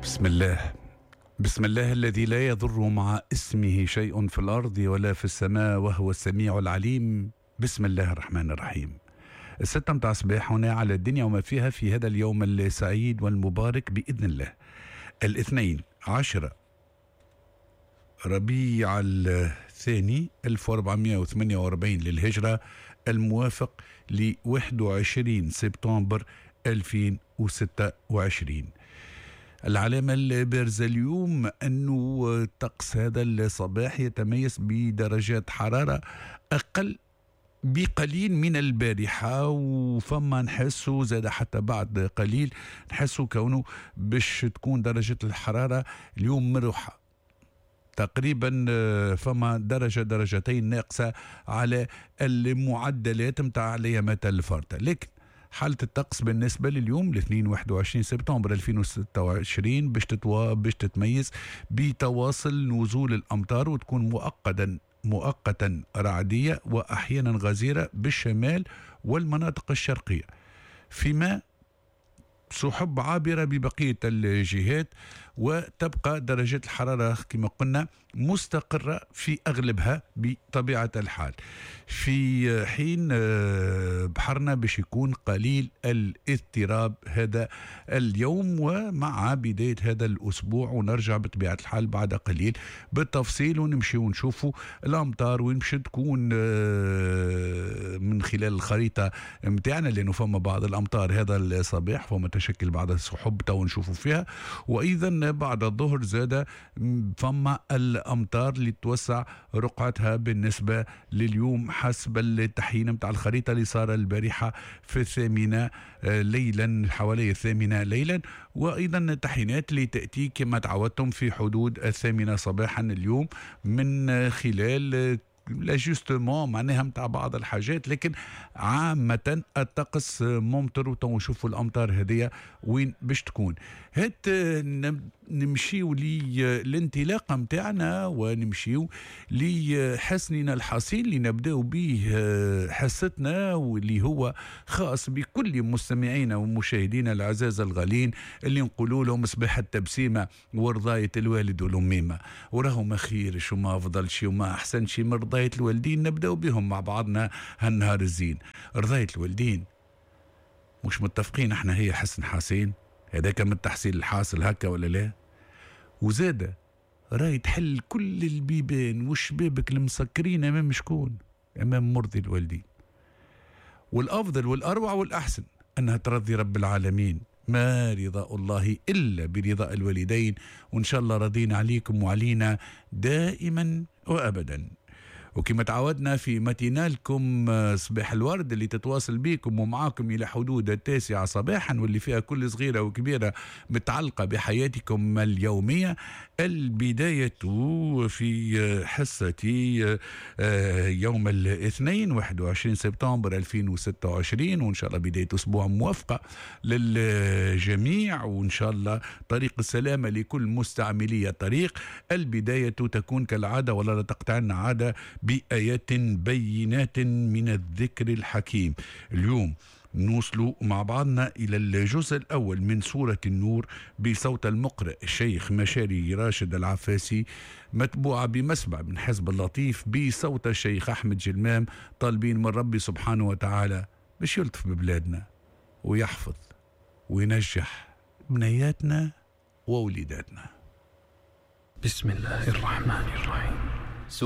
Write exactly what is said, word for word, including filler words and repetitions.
بسم الله. بسم الله الذي لا يضر مع اسمه شيء في الأرض ولا في السماء وهو السميع العليم. بسم الله الرحمن الرحيم. الستة متاع صباح هنا على الدنيا وما فيها في هذا اليوم السعيد والمبارك بإذن الله، الاثنين عشرة ربيع الثاني ألف وأربعمائة وثمانية وأربعين للهجرة، الموافق ل واحد وعشرين سبتمبر ألفين وستة وعشرين. العلامة البارزة اليوم أنه الطقس هذا الصباح يتميز بدرجات حرارة أقل بقليل من البارحة، وفما نحسه زاد حتى بعد قليل نحسه كونه باش تكون درجة الحرارة اليوم مروحة تقريبا، فما درجة درجتين ناقصة على المعدلات متاع الأيامات الفارطة. لكن حالة الطقس بالنسبة لليوم الاثنين واحد وعشرين سبتمبر ألفين وستة وعشرين باش تتوا... باش تتميز بتواصل نزول الأمطار، وتكون مؤقتا مؤقتا رعدية وأحيانا غزيرة بالشمال والمناطق الشرقية، فيما سحب عابرة ببقية الجهات، وتبقى درجة الحرارة كما قلنا مستقرة في أغلبها بطبيعة الحال، في حين بحرنا باش يكون قليل الاضطراب هذا اليوم ومع بداية هذا الأسبوع، ونرجع بطبيعة الحال بعد قليل بالتفصيل ونمشي ونشوفوا الأمطار وين باش تكون من خلال الخريطة متاعنا، لأنه فما بعض الأمطار هذا الصباح فما تشكل بعض السحب تو نشوفوا فيها، وأيضا بعد الظهر زاد فما الأمطار اللي توسع رقعتها بالنسبة لليوم حسب التحيين متاع الخريطة اللي صار البارحة في الثامنة ليلا، حوالي الثامنة ليلا، وأيضا التحيينات اللي تأتي كما تعودتم في حدود الثامنة صباحا اليوم من خلال لاجستمون معناها متاع بعض الحاجات، لكن عامة الطقس ممطر، وتنشوفوا الأمطار هذه وين باش تكون. هات نمشيو للانطلاقة متاعنا ونمشيو لحسننا الحصيل اللي نبداو به حصتنا، واللي هو خاص بكل مستمعينا ومشاهدينا العزاز الغالين، اللي نقولوا لهم صباح التبسيمة ورضاية الوالد والأميمة، وراهو ما خيرش وما أفضلش وما أحسنش من رضاية الوالدين. نبداو بهم مع بعضنا هالنهار الزين. رضاية الوالدين مش متفقين احنا هي حسن حسين، هذا كان من التحصيل الحاصل هكا ولا لا؟ وزادة راي تحل كل البيبان وشبابك المسكرين امام شكون؟ امام مرضي الوالدين. والافضل والاروع والاحسن انها ترضي رب العالمين، ما رضاء الله الا برضاء الوالدين، وان شاء الله رضينا عليكم وعلينا دائما وابدا. وكما تعودنا في متينالكم صباح الورد اللي تتواصل بكم ومعاكم إلى حدود التاسعة صباحا، واللي فيها كل صغيرة وكبيرة متعلقة بحياتكم اليومية. البداية في حصتي يوم الاثنين واحد وعشرين سبتمبر ألفين وستة وعشرين، وإن شاء الله بداية أسبوع موفقة للجميع، وإن شاء الله طريق السلامة لكل مستعملي الطريق. البداية تكون كالعادة ولا تقطعنا عادة بآيات بينات من الذكر الحكيم. اليوم نوصلوا مع بعضنا إلى الجزء الأول من سورة النور بصوت المقرئ الشيخ مشاري راشد العفاسي، متبوعة بمسبع من حزب اللطيف بصوت الشيخ أحمد جلمام، طالبين من ربي سبحانه وتعالى باش يلطف ببلادنا ويحفظ وينجح بنياتنا ووليداتنا. بسم الله الرحمن الرحيم.